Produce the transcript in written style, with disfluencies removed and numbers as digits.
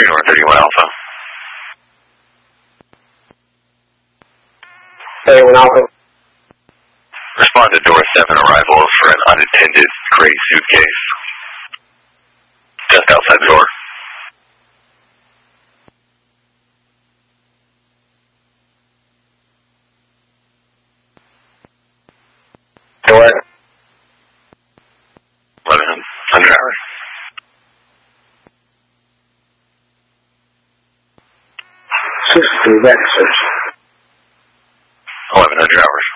North 31 Alpha. Alpha. Respond to door 7 arrival for an unattended gray suitcase. Just outside the door. Door. 1100 hours. System vectors. 1100 hours.